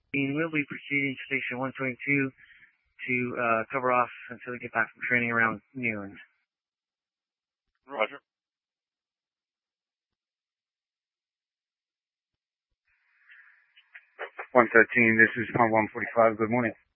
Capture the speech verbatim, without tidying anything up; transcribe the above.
We'll be proceeding to station one twenty-two to uh, cover off until we get back from training around noon. Roger. one thirteen, this is Pond one forty-five. Good morning.